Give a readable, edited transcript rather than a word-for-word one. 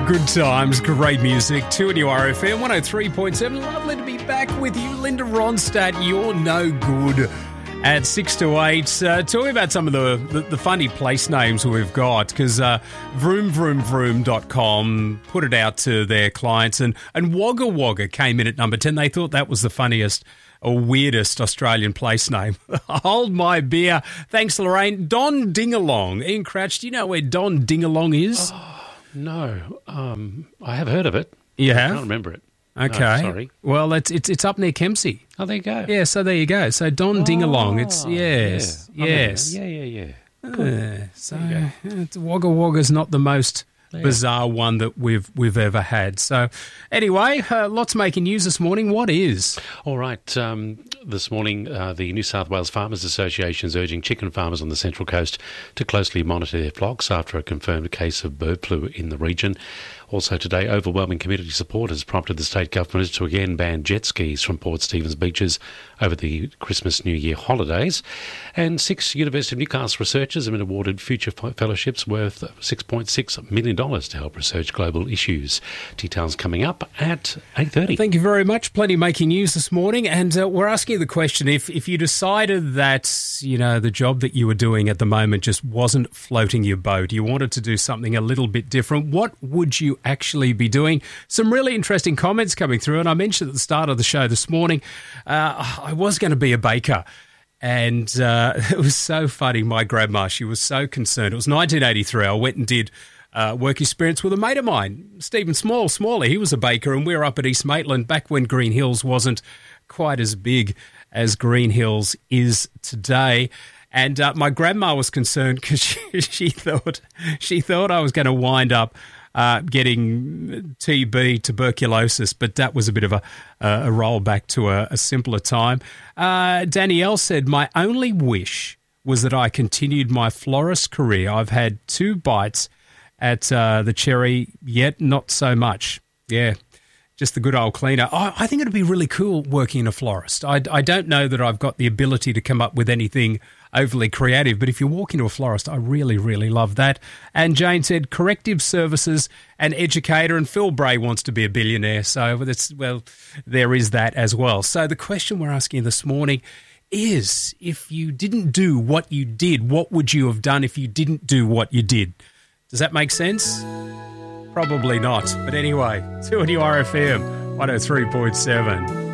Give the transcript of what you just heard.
Good times, great music. 2NURFM 103.7. Lovely to be back with you, Linda Ronstadt. You're no good at 6 to 8. Talking about some of the funny place names we've got, because vroomvroomvroom.com put it out to their clients, and Wagga Wagga came in at number 10. They thought that was the funniest or weirdest Australian place name. Hold my beer. Thanks, Lorraine. Don Dingalong. Ian Crouch, do you know where Don Dingalong is? No, I have heard of it. You have? I can't remember it. Okay. No, sorry. Well, it's up near Kempsey. Oh, there you go. Yeah, so there you go. So Don Dingalong. It's yes. Yeah. Cool. Wagga Wagga's not the most bizarre one that we've ever had. So anyway, lots making news this morning. What is? All right. This morning, the New South Wales Farmers Association is urging chicken farmers on the Central Coast to closely monitor their flocks after a confirmed case of bird flu in the region. Also today, overwhelming community support has prompted the state government to again ban jet skis from Port Stephens beaches over the Christmas New Year holidays. And 6 University of Newcastle researchers have been awarded future fellowships worth $6.6 million to help research global issues. Details coming up at 8:30. Thank you very much. Plenty making news this morning. And we're asking the question, if you decided that, you know, the job that you were doing at the moment just wasn't floating your boat, you wanted to do something a little bit different, what would you actually be doing? Some really interesting comments coming through, and I mentioned at the start of the show this morning, I was going to be a baker, and it was so funny. My grandma, she was so concerned. It was 1983. I went and did work experience with a mate of mine, Stephen Smalley. He was a baker, and we were up at East Maitland back when Green Hills wasn't quite as big as Green Hills is today. And my grandma was concerned because she thought I was going to wind up getting TB, tuberculosis, but that was a bit of a rollback to a simpler time. Danielle said, my only wish was that I continued my florist career. I've had 2 bites at the cherry, yet not so much. Yeah, just the good old cleaner. I think it'd be really cool working in a florist. I don't know that I've got the ability to come up with anything overly creative, but if you walk into a florist, I really, really love that. And Jane said corrective services and educator, and Phil Bray wants to be a billionaire, so there is that as well. So the question we're asking this morning is, if you didn't do what you did, what would you have done if you didn't do what you did? Does that make sense? Probably not. But anyway, 2NURFM 103.7.